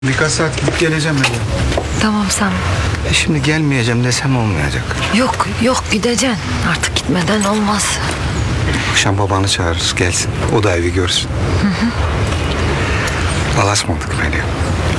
Birkaç saat gidip geleceğim ben. Tamam sen. Şimdi gelmeyeceğim desem olmayacak. Yok gideceksin. Artık gitmeden olmaz. Akşam babanı çağırırız gelsin. O da evi görsün. Allah'a ısmarladık Meryem.